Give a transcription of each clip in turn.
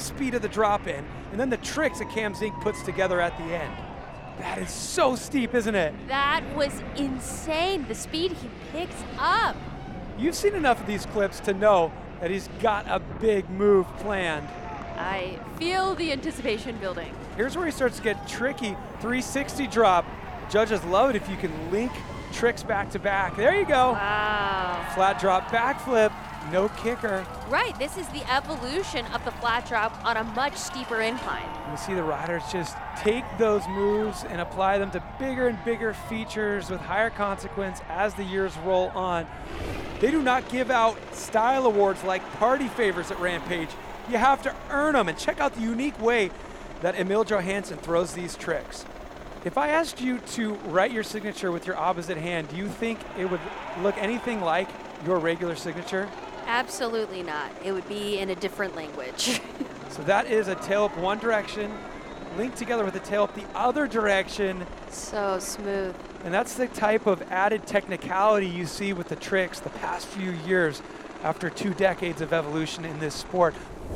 speed of the drop in, and then the tricks that Cam Zink puts together at the end. That is so steep, isn't it? That was insane, the speed he picks up. You've seen enough of these clips to know that he's got a big move planned. I feel the anticipation building. Here's where he starts to get tricky. 360 drop. Judges love it if you can link tricks back to back. There you go. Wow. Flat drop backflip, no kicker. Right, this is the evolution of the flat drop on a much steeper incline. You see the riders just take those moves and apply them to bigger and bigger features with higher consequence as the years roll on. They do not give out style awards like party favors at Rampage. You have to earn them, and check out the unique way that Emil Johansson throws these tricks. If I asked you to write your signature with your opposite hand, do you think it would look anything like your regular signature? Absolutely not. It would be in a different language. So that is a tail up one direction, linked together with a tail up the other direction. So smooth. And that's the type of added technicality you see with the tricks the past few years after 2 decades of evolution in this sport.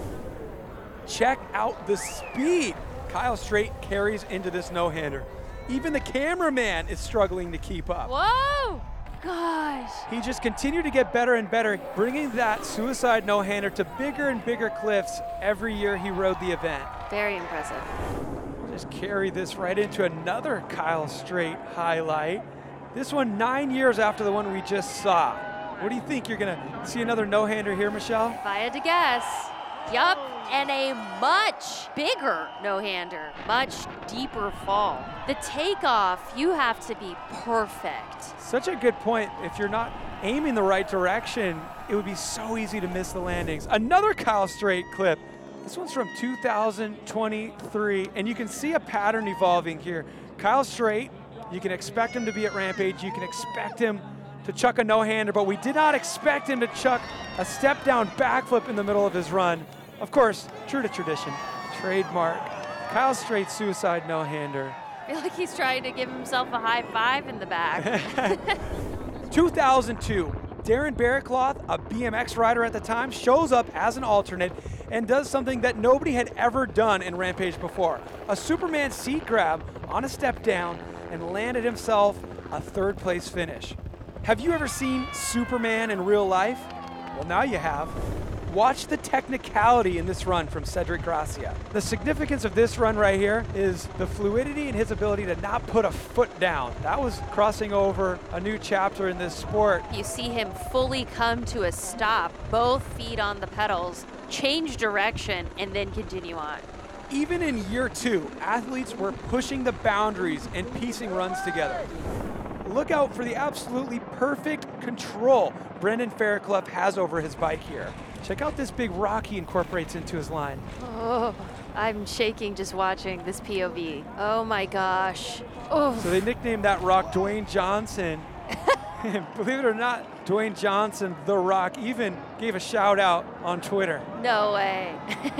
Check out the speed Kyle Straight carries into this no-hander. Even the cameraman is struggling to keep up. Whoa! Gosh. He just continued to get better and better, bringing that suicide no-hander to bigger and bigger cliffs every year he rode the event. Very impressive. Just carry this right into another Kyle Straight highlight. This one 9 years after the one we just saw. What do you think? You're gonna see another no-hander here, Michelle? If I had to guess, yup, and a much bigger no-hander, much deeper fall. The takeoff, you have to be perfect. Such a good point. If you're not aiming the right direction, it would be so easy to miss the landings. Another Kyle Straight clip. This one's from 2023, and you can see a pattern evolving here. Kyle Straight, you can expect him to be at Rampage. You can expect him to chuck a no-hander, but we did not expect him to chuck a step-down backflip in the middle of his run. Of course, true to tradition, trademark. Kyle Straight suicide no-hander. I feel like he's trying to give himself a high five in the back. 2002, Darren Barraclough, a BMX rider at the time, shows up as an alternate and does something that nobody had ever done in Rampage before. A Superman seat grab on a step down and landed himself a 3rd place finish. Have you ever seen Superman in real life? Well, now you have. Watch the technicality in this run from Cedric Gracia. The significance of this run right here is the fluidity and his ability to not put a foot down. That was crossing over a new chapter in this sport. You see him fully come to a stop, both feet on the pedals, change direction, and then continue on. Even in year 2, athletes were pushing the boundaries and piecing runs together. Look out for the absolutely perfect control Brendan Fairclough has over his bike here. Check out this big rock he incorporates into his line. Oh, I'm shaking just watching this POV. Oh my gosh. Oh. So they nicknamed that rock Dwayne Johnson. And believe it or not, Dwayne Johnson, The Rock, even gave a shout out on Twitter. No way.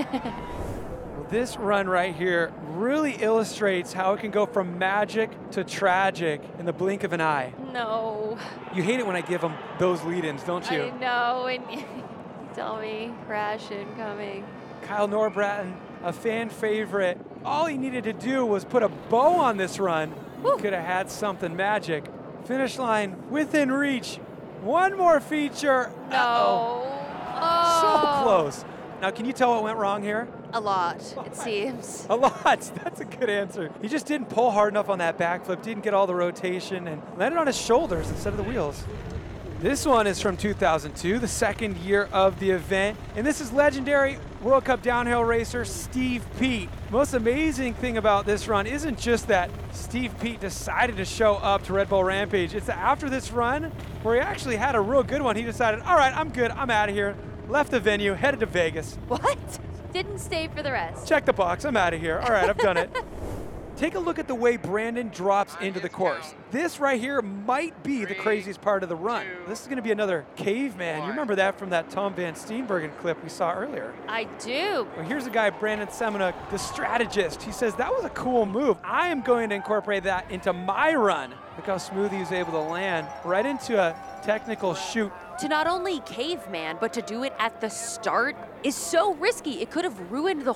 This run right here really illustrates how it can go from magic to tragic in the blink of an eye. No. You hate it when I give them those lead-ins, don't you? I know, and you tell me crash incoming. Kyle Norbratton, a fan favorite. All he needed to do was put a bow on this run. He could have had something magic. Finish line within reach. One more feature. No. Uh-oh. So close. Now, can you tell what went wrong here? A lot, it seems. A lot. That's a good answer. He just didn't pull hard enough on that backflip, didn't get all the rotation, and landed on his shoulders instead of the wheels. This one is from 2002, the 2nd year of the event, and this is legendary World Cup downhill racer Steve Peat. Most amazing thing about this run isn't just that Steve Peat decided to show up to Red Bull Rampage. It's that after this run, where he actually had a real good one, he decided, all right, I'm good, I'm out of here. Left the venue, headed to Vegas. What? Didn't stay for the rest. Check the box, I'm out of here. All right, I've done it. Take a look at the way Brandon drops into the course. This right here might be the craziest part of the run. This is gonna be another caveman. You remember that from that Tom Van Steenbergen clip we saw earlier. I do. Well, here's a guy, Brandon Semina, the strategist. He says, that was a cool move. I am going to incorporate that into my run. Look how smooth he was able to land right into a technical chute. To not only caveman, but to do it at the start is so risky. It could have ruined the